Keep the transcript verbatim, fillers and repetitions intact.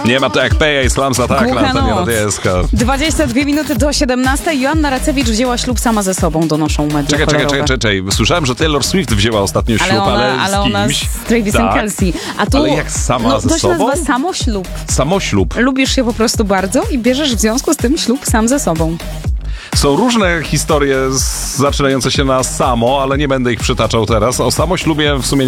Nie ma to jak Peja Slams Attack na antenie radyjska. dwadzieścia dwie minuty do siedemnastej. Joanna Racewicz wzięła ślub sama ze sobą, donoszą media Czekaj, czekaj, kolorowe. czekaj, czekaj. Słyszałem, że Taylor Swift wzięła ostatnio ślub, ale, ona, ale z ale ona kimś. z Travisem Tak. Kelce. A tu, Ale jak sama no, ze to się sobą? nazywa samoślub. Samoślub. Lubisz się po prostu bardzo i bierzesz w związku z tym ślub sam ze sobą. Są różne historie z, zaczynające się na samo, ale nie będę ich przytaczał teraz. O samoślubie w sumie